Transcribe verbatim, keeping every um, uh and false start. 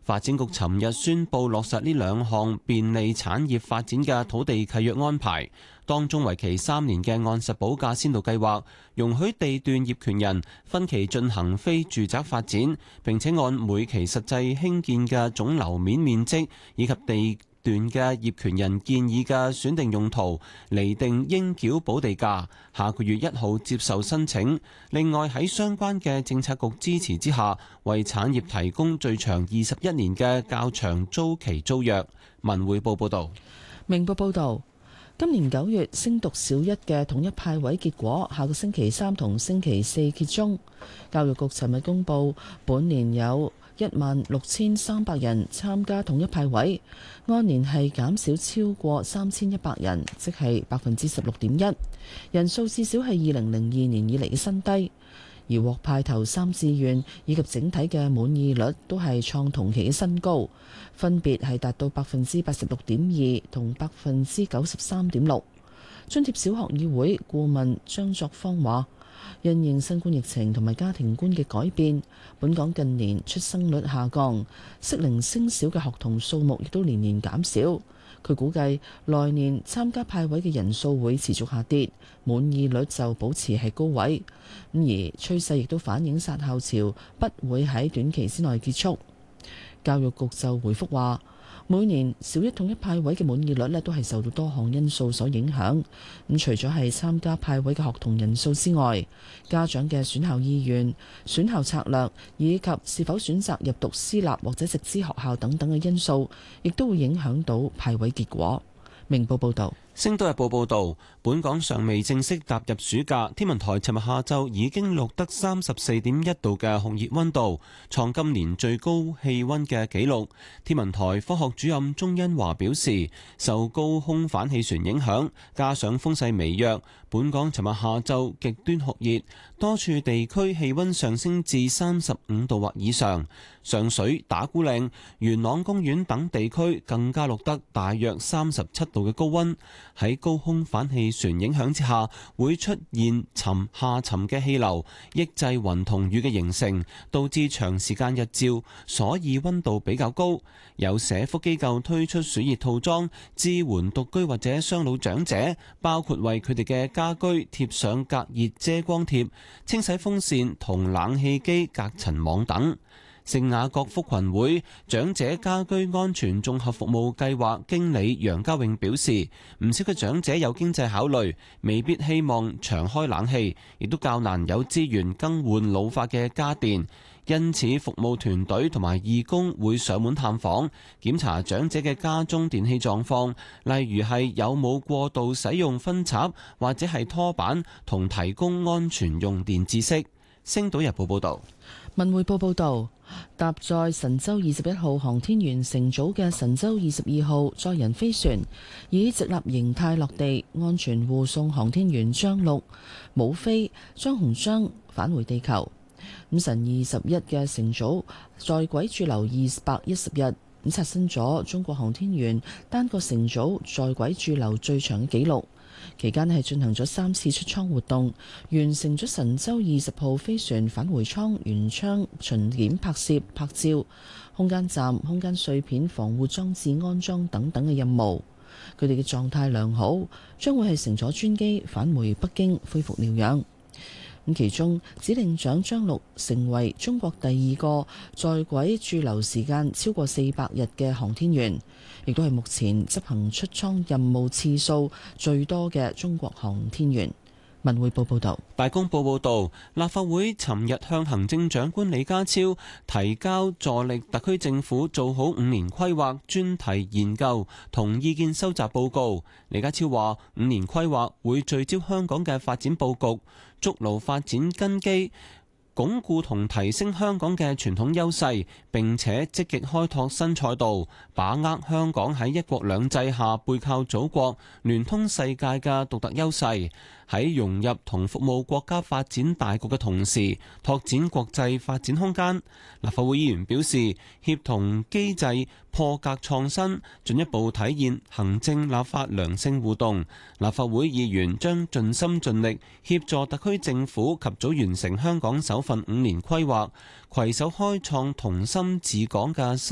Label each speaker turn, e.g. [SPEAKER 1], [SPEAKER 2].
[SPEAKER 1] 發展局尋日宣布落實呢兩項便利產業發展嘅土地契約安排，當中為期三年嘅按實補價先導計劃，容許地段業權人分期進行非住宅發展，並且按每期實際興建嘅總樓面面積以及地段嘅業權人建議嘅選定用途，釐定應繳補地價，下個月一號接受申請。另外喺相關嘅政策局支持之下，為產業提供最長二十一年嘅較長租期租約。文匯報報道。
[SPEAKER 2] 明報報道，今年九月升讀小一嘅統一派位結果，下個星期三同星期四揭盅。教育局尋日公布，本年有一萬六千三百人參加統一派位，按年係減少超過三千一百人，即係百分之十六點一。人數至少係二零零二年以嚟嘅新低。而獲派頭三志願以及整體嘅滿意率都係創同期嘅新高，分別係達到百分之八十六點二同百分之九十三點六。津貼小學議會顧問張作芳話，因應新冠疫情同埋家庭觀嘅改變，本港近年出生率下降，適齡升小嘅學童數目亦都年年減少。佢估計來年參加派位嘅人數會持續下跌，滿意率就保持係高位。咁而趨勢亦都反映殺校潮不會喺短期之內結束。教育局就回覆話，每年小一統一派位嘅滿意率咧都係受到多項因素所影響。咁除咗係參加派位嘅學童人數之外，家長嘅選校意願、選校策略以及是否選擇入讀私立或者直資學校等等嘅因素，亦都會影響到派位結果。明報報道。
[SPEAKER 1] 星島日報報導，本港尚未正式踏入暑假，天文台尋日下晝已經錄得三十四點一度嘅酷熱溫度，創今年最高氣溫嘅紀錄。天文台科學主任鍾恩華表示，受高空反氣旋影響，加上風勢微弱，本港尋日下晝極端酷熱，多處地區氣溫上升至三十五度或以上。上水、打鼓嶺、元朗公園等地區更加錄得大約三十七度嘅高溫。喺高空反氣旋影響之下，會出現沉下沉嘅氣流，抑制雲同雨嘅形成，導致長時間日照，所以溫度比較高。有社福機構推出暑熱套裝，支援獨居或者雙老長者，包括為佢哋嘅家居貼上隔熱遮光貼、清洗風扇同冷氣機隔塵網等。聖雅各福群會長者家居安全綜合服務計劃經理楊家永表示，唔少嘅長者有經濟考慮，未必希望長開冷氣，亦都較難有資源更換老化嘅家電，因此服務團隊同埋義工會上門探訪，檢查長者嘅家中電器狀況，例如係有冇過度使用分插或者係拖板，同提供安全用電知識。星島日報報道。
[SPEAKER 2] 文匯報報道，搭載神舟二十一號航天員乘組嘅神舟二十二號載人飛船以直立形態落地，安全護送航天員張陸、武飛、張鴻章返回地球。咁神二十一嘅乘組在軌駐留二百一十日，咁刷新咗中國航天員單個乘組在軌駐留最長嘅紀錄。期間係進行咗三次出艙活動，完成咗神舟二十號飛船返回艙圓艙巡檢拍攝、拍照、空間站、空間碎片防護裝置安裝等等嘅任務。佢哋嘅狀態良好，將會係乘坐專機返回北京恢復療養。咁其中指令長張陸成為中國第二個在軌駐留時間超過四百日嘅航天員，亦都係目前執行出艙任務次數最多嘅中國航天員。文匯報報道。
[SPEAKER 1] 大公報報道，立法會尋日向行政長官李家超提交助力特區政府做好五年規劃專題研究同意見收集報告。李家超話，五年規劃會聚焦香港嘅發展佈局，築牢發展根基，鞏固同提升香港嘅傳統優勢，並且積極開拓新賽道，把握香港喺一國兩制下背靠祖國、聯通世界嘅獨特優勢，喺融入同服務國家發展大局嘅同時，拓展國際發展空間。立法會議員表示，協同機制破格創新，進一步體現行政立法良性互動。立法會議員將盡心盡力協助特區政府及早完成香港首份五年規劃，攜手開創同心治港嘅